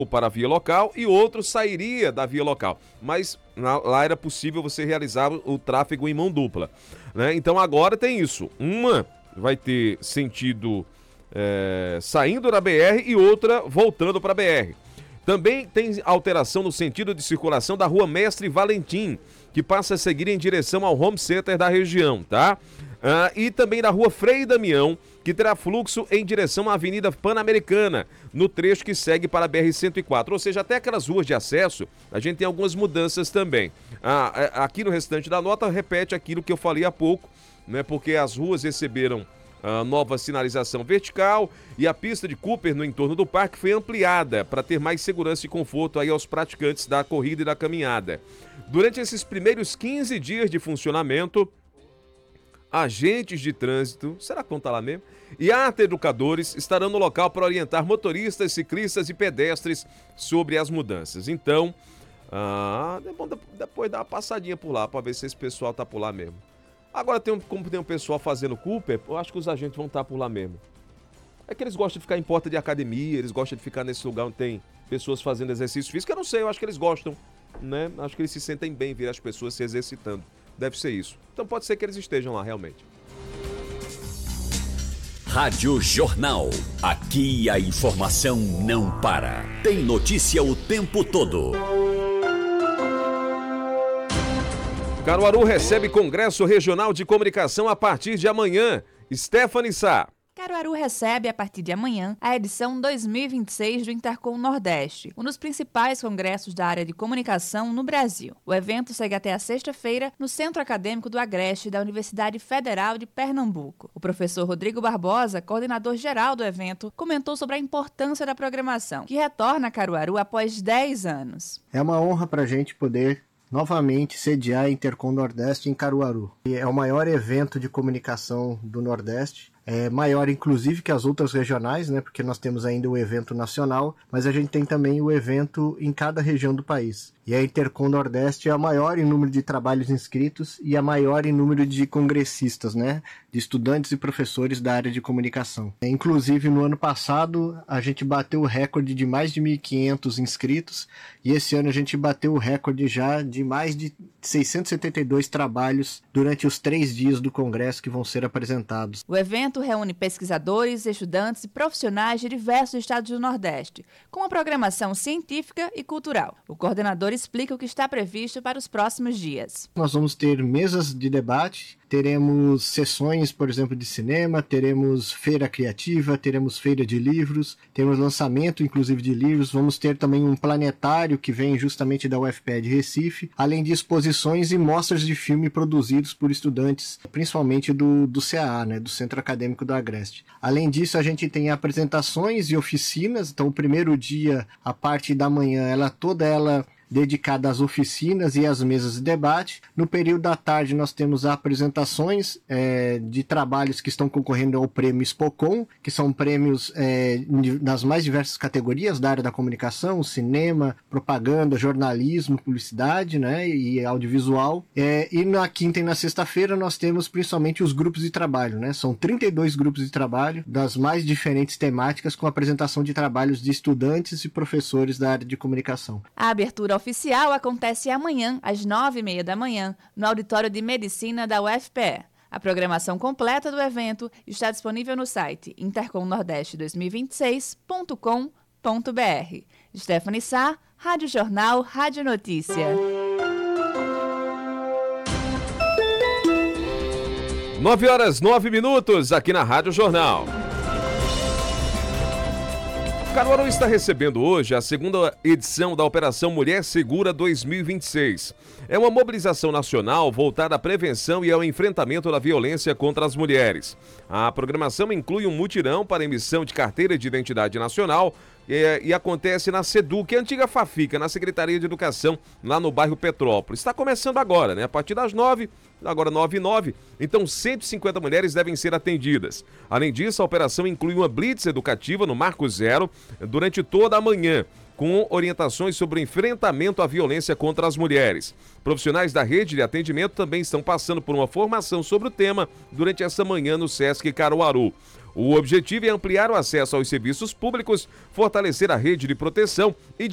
para a via local e outro sairia da via local. Mas lá era possível você realizar o tráfego em mão dupla, né? Então agora tem isso. Uma vai ter sentido saindo da BR e outra voltando para a BR. Também tem alteração no sentido de circulação da Rua Mestre Valentim, que passa a seguir em direção ao Home Center da região, tá? E também da Rua Frei Damião, que terá fluxo em direção à Avenida Pan-Americana, no trecho que segue para a BR-104. Ou seja, até aquelas ruas de acesso, a gente tem algumas mudanças também. Aqui no restante da nota, repete aquilo que eu falei há pouco, né? Porque as ruas receberam nova sinalização vertical e a pista de Cooper no entorno do parque foi ampliada para ter mais segurança e conforto aí aos praticantes da corrida e da caminhada. Durante esses primeiros 15 dias de funcionamento, agentes de trânsito, será que vão estar lá mesmo? E arte-educadores estarão no local para orientar motoristas, ciclistas e pedestres sobre as mudanças. Então, é bom depois dar uma passadinha por lá para ver se esse pessoal tá por lá mesmo. Agora, como tem um pessoal fazendo Cooper, eu acho que os agentes vão estar por lá mesmo. É que eles gostam de ficar em porta de academia, eles gostam de ficar nesse lugar onde tem pessoas fazendo exercício físico. Eu não sei, eu acho que eles gostam, né? Acho que eles se sentem bem ver as pessoas se exercitando. Deve ser isso. Então pode ser que eles estejam lá, realmente. Rádio Jornal. Aqui a informação não para. Tem notícia o tempo todo. Caruaru recebe Congresso Regional de Comunicação a partir de amanhã. Stephanie Sá. Caruaru recebe, a partir de amanhã, a edição 2026 do Intercom Nordeste, um dos principais congressos da área de comunicação no Brasil. O evento segue até a sexta-feira no Centro Acadêmico do Agreste da Universidade Federal de Pernambuco. O professor Rodrigo Barbosa, coordenador-geral do evento, comentou sobre a importância da programação, que retorna a Caruaru após 10 anos. É uma honra para a gente poder novamente sediar a Intercom Nordeste em Caruaru. É o maior evento de comunicação do Nordeste, é maior inclusive que as outras regionais, né? Porque nós temos ainda o evento nacional, mas a gente tem também o evento em cada região do país. E a Intercom Nordeste é a maior em número de trabalhos inscritos e a maior em número de congressistas, né? De estudantes e professores da área de comunicação. Inclusive, no ano passado, a gente bateu o recorde de mais de 1.500 inscritos e esse ano a gente bateu o recorde já de mais de 672 trabalhos durante os 3 dias do congresso que vão ser apresentados. O evento reúne pesquisadores, estudantes e profissionais de diversos estados do Nordeste, com uma programação científica e cultural. O coordenador explica o que está previsto para os próximos dias. Nós vamos ter mesas de debate, teremos sessões, por exemplo, de cinema, teremos feira criativa, teremos feira de livros, teremos lançamento, inclusive, de livros, vamos ter também um planetário que vem justamente da UFPE de Recife, além de exposições e mostras de filme produzidos por estudantes, principalmente do CAA, né, do Centro Acadêmico do Agreste. Além disso, a gente tem apresentações e oficinas, então o primeiro dia, a parte da manhã, toda ela dedicada às oficinas e às mesas de debate. No período da tarde nós temos apresentações de trabalhos que estão concorrendo ao prêmio Spocon, que são prêmios das mais diversas categorias da área da comunicação, cinema, propaganda, jornalismo, publicidade, né, e audiovisual. E na quinta e na sexta-feira nós temos principalmente os grupos de trabalho, né? São 32 grupos de trabalho das mais diferentes temáticas com apresentação de trabalhos de estudantes e professores da área de comunicação. A abertura oficial acontece amanhã, às 9h30 da manhã, no Auditório de Medicina da UFPE. A programação completa do evento está disponível no site intercomnordeste2026.com.br. Stephanie Sá, Rádio Jornal, Rádio Notícia. 9h09 aqui na Rádio Jornal. Caruaru está recebendo hoje a segunda edição da Operação Mulher Segura 2026. É uma mobilização nacional voltada à prevenção e ao enfrentamento da violência contra as mulheres. A programação inclui um mutirão para emissão de carteira de identidade nacional e acontece na SEDUC, a antiga Fafica, na Secretaria de Educação, lá no bairro Petrópolis. Está começando agora, né? A partir das 9h, agora 9h09, então 150 mulheres devem ser atendidas. Além disso, a operação inclui uma blitz educativa no Marco Zero durante toda a manhã, com orientações sobre o enfrentamento à violência contra as mulheres. Profissionais da rede de atendimento também estão passando por uma formação sobre o tema durante essa manhã no Sesc Caruaru. O objetivo é ampliar o acesso aos serviços públicos, fortalecer a rede de proteção e